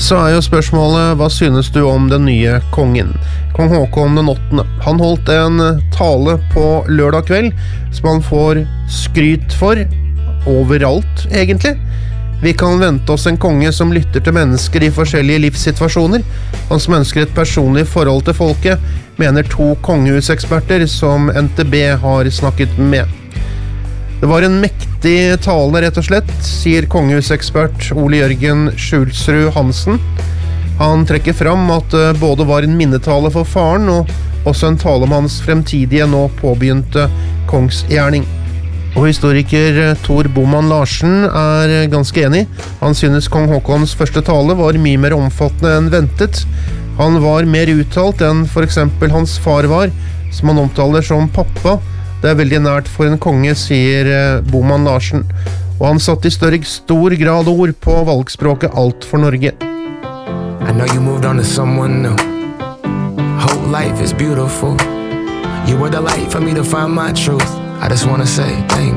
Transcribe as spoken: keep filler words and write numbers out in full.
Så er jo spørsmålet, hva synes du om den nye kongen? Kong Håkon den åttende. Han holdt en tale på lørdag kveld, som han får skryt for, overalt egentlig. Vi kan vente oss en konge som lytter til mennesker i forskjellige livssituasjoner. Han som ønsker et personlig forhold til folket, mener to kongehuseksperter som N T B har snakket med. Det var en mektig tale rett og slett, sier kongehusekspert Ole Jørgen Schulzrud Hansen. Han trekker fram at det både var en minnetale for faren og også en tale om hans fremtidige nå påbegynte kongsgjerning. Og historiker Tor Boman Larsen er ganske enig. Han synes kong Håkons første tale var mye mer omfattende enn ventet. Han var mer uttalt enn for eksempel hans far var, som han omtaler som pappa. Det er veldig nært for en konge, sier Boman Larsen. Og han satt i større stor grad ord på valgspråket Alt for Norge. I know you moved on to someone new. Whole life is beautiful. You were the light for me to find my truth. I just wanna say thank